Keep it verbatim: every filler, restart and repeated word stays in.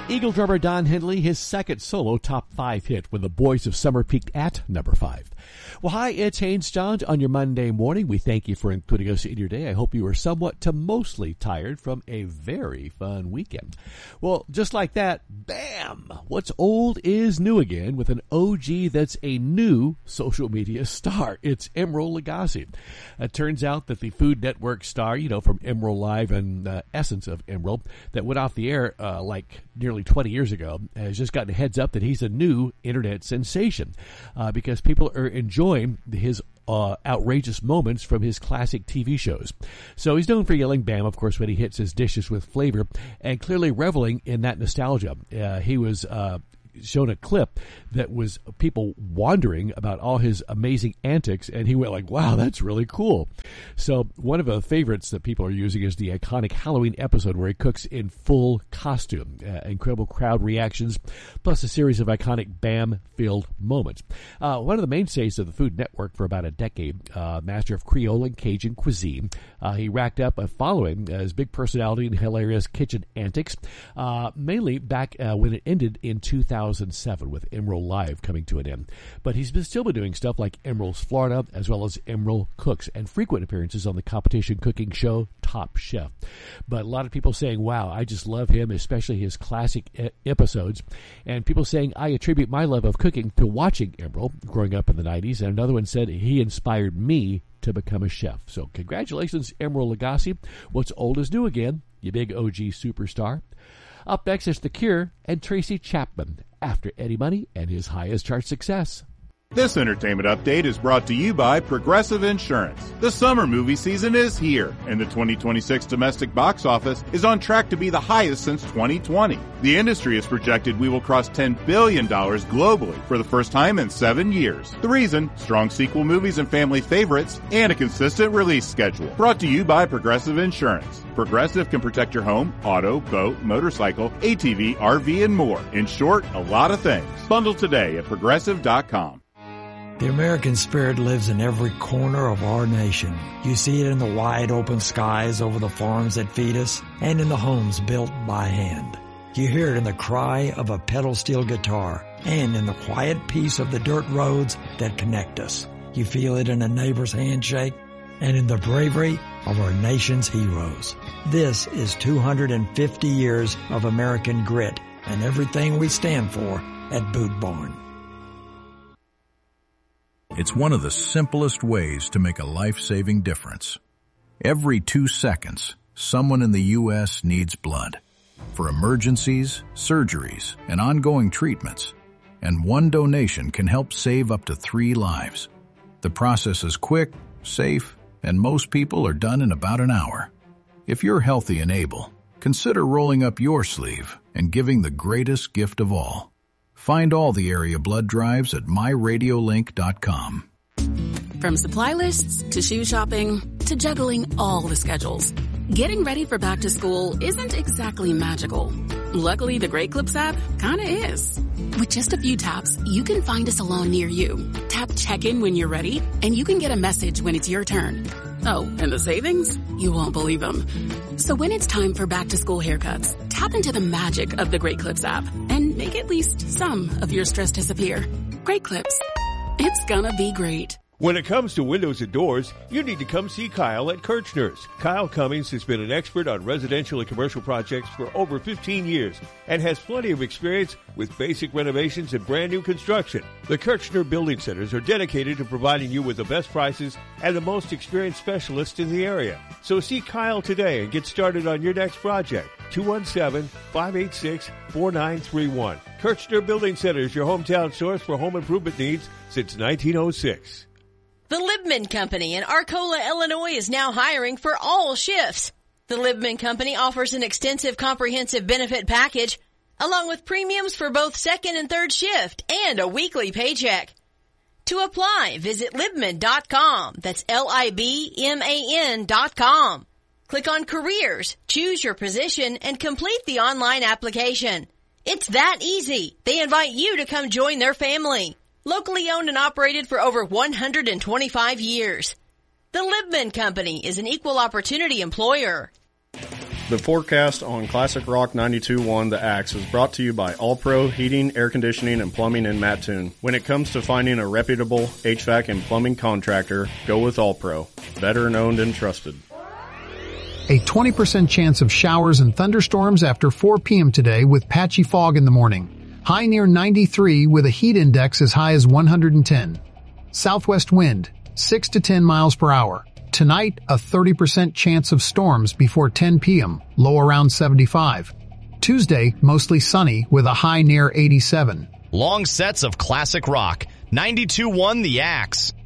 Eagle drummer Don Henley, his second solo top five hit when the Boys of Summer peaked at number five. Well, hi, it's Haynes Johns on your Monday morning. We thank you for including us in your day. I hope you were somewhat to mostly tired from a very fun weekend. Well, just like that, bam! What's old is new again with an O G that's a new social media star. It's Emeril Lagasse. It turns out that the Food Network star, you know, from Emeril Live and uh, Essence of Emeril, that went off the air uh, like nearly twenty years ago, has just gotten a heads up that he's a new internet sensation uh, because people are enjoying his uh, outrageous moments from his classic T V shows. So he's known for yelling bam, of course, when he hits his dishes with flavor and clearly reveling in that nostalgia. Uh, he was uh, shown a clip that was people wondering about all his amazing antics, and he went like, wow, that's really cool. So one of the favorites that people are using is the iconic Halloween episode where he cooks in full costume. Uh, incredible crowd reactions, plus a series of iconic BAM-filled moments. Uh, one of the mainstays of the Food Network for about a decade, uh, master of Creole and Cajun cuisine. Uh, he racked up a following as big personality and hilarious kitchen antics, uh, mainly back uh, when it ended in two thousand seven with Emeril Live coming to an end. But he's been still been doing stuff like Emeril's Florida as well as Emeril Cooks and frequent appearances on the competition cooking show Top Chef. But a lot of people saying, wow, I just love him, especially his classic e- episodes. And people saying, I attribute my love of cooking to watching Emeril growing up in the nineties. And another one said, he inspired me to become a chef. So congratulations, Emeril Lagasse. What's old is new again, you big O G superstar. Up next is The Cure and Tracy Chapman after Eddie Money and his highest chart success. This entertainment update is brought to you by Progressive Insurance. The summer movie season is here, and the twenty twenty-six domestic box office is on track to be the highest since twenty twenty. The industry has projected we will cross ten billion dollars globally for the first time in seven years. The reason? Strong sequel movies and family favorites, and a consistent release schedule. Brought to you by Progressive Insurance. Progressive can protect your home, auto, boat, motorcycle, A T V, R V, and more. In short, a lot of things. Bundle today at Progressive dot com. The American spirit lives in every corner of our nation. You see it in the wide open skies over the farms that feed us and in the homes built by hand. You hear it in the cry of a pedal steel guitar and in the quiet peace of the dirt roads that connect us. You feel it in a neighbor's handshake and in the bravery of our nation's heroes. This is two hundred fifty years of American grit and everything we stand for at Boot Barn. It's one of the simplest ways to make a life-saving difference. Every two seconds, someone in the U S needs blood for emergencies, surgeries, and ongoing treatments. And one donation can help save up to three lives. The process is quick, safe, and most people are done in about an hour. If you're healthy and able, consider rolling up your sleeve and giving the greatest gift of all. Find all the area blood drives at my radio link dot com. From supply lists to shoe shopping to juggling all the schedules, getting ready for back to school isn't exactly magical. Luckily, the Great Clips app kinda is. With just a few taps, you can find a salon near you. Tap check-in when you're ready, and you can get a message when it's your turn. Oh, and the savings? You won't believe them. So when it's time for back-to-school haircuts, tap into the magic of the Great Clips app and make at least some of your stress disappear. Great Clips. It's gonna be great. When it comes to windows and doors, you need to come see Kyle at Kirchner's. Kyle Cummings has been an expert on residential and commercial projects for over fifteen years and has plenty of experience with basic renovations and brand new construction. The Kirchner Building Centers are dedicated to providing you with the best prices and the most experienced specialists in the area. So see Kyle today and get started on your next project. two one seven, five eight six, four nine three one. Kirchner Building Centers, your hometown source for home improvement needs since nineteen oh six. The Libman Company in Arcola, Illinois is now hiring for all shifts. The Libman Company offers an extensive comprehensive benefit package along with premiums for both second and third shift and a weekly paycheck. To apply, visit libman dot com. That's L I B M A N dot com. Click on Careers, choose your position, and complete the online application. It's that easy. They invite you to come join their family. Locally owned and operated for over one hundred twenty-five years. The Libman Company is an equal opportunity employer. The forecast on Classic Rock ninety-two point one The Axe is brought to you by All Pro Heating, Air Conditioning, and Plumbing in Mattoon. When it comes to finding a reputable H V A C and plumbing contractor, go with All Pro. Veteran owned and trusted. A twenty percent chance of showers and thunderstorms after four p.m. today with patchy fog in the morning. High near ninety-three with a heat index as high as one hundred ten. Southwest wind, six to ten miles per hour. Tonight, a thirty percent chance of storms before ten p.m., low around seventy-five. Tuesday, mostly sunny with a high near eighty-seven. Long sets of classic rock. ninety-two point one The Axe.